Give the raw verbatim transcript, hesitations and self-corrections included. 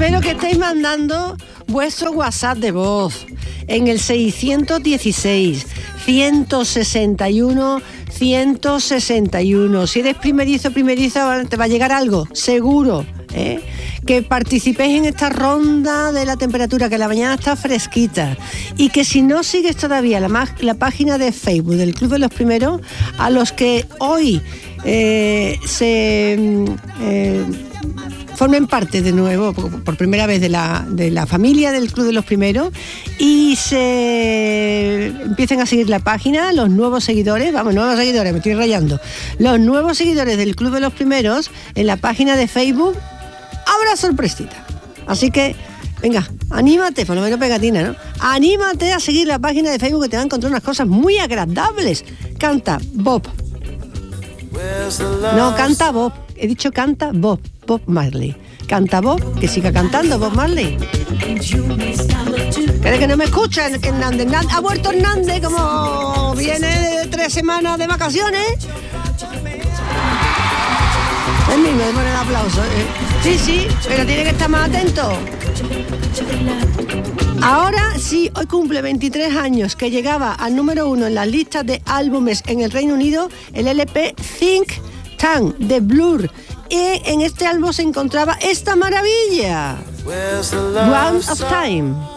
Espero que estéis mandando vuestro WhatsApp de voz en el seiscientos dieciséis, ciento sesenta y uno, ciento sesenta y uno. Si eres primerizo, primeriza, te va a llegar algo, seguro, ¿eh? Que participéis en esta ronda de la temperatura, que la mañana está fresquita, y que si no sigues todavía la, la página de Facebook del Club de los Primeros, a los que hoy eh, se eh, formen parte de nuevo, por, por primera vez, de la, de la familia del Club de los Primeros, y se empiecen a seguir la página, los nuevos seguidores, vamos, nuevos seguidores, me estoy rayando, los nuevos seguidores del Club de los Primeros en la página de Facebook, habrá sorpresita. Así que, venga, anímate, por lo menos pegatina, ¿no? Anímate a seguir la página de Facebook, que te va a encontrar unas cosas muy agradables. Canta Bob. No, canta Bob. He dicho canta Bob, Bob Marley. Canta Bob, que siga cantando Bob Marley. ¿Crees que no me escuchan? Que Hernández, ha vuelto Hernández, como viene de tres semanas de vacaciones. Es mismo, de poner aplauso. ¿eh? Sí, sí, pero tiene que estar más atento. Ahora sí, hoy cumple veintitrés años que llegaba al número uno en las listas de álbumes en el Reino Unido, el L P Think Tank de Blur. Y en este álbum se encontraba esta maravilla, One of Time.